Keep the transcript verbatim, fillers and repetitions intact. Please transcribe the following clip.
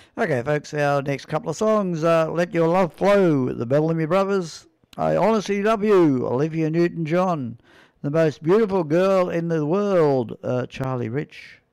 Okay, folks, our next couple of songs, uh, Let Your Love Flow, the Bellamy Brothers, I Honestly Love You, Olivia Newton-John, The Most Beautiful Girl in the World, uh, Charlie Rich.